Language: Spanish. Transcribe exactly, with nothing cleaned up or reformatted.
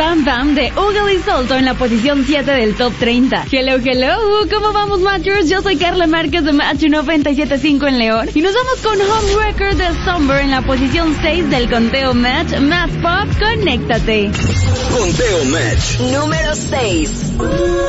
Bam Bam de Ugly y Solto en la posición siete del Top treinta. Hello, hello, ¿cómo vamos, Matchers? Yo soy Carla Márquez de Match noventa y siete punto cinco en León. Y nos vamos con Home Record de Somber en la posición seis del conteo Match. Más Pop, conéctate. Conteo Match. Número seis.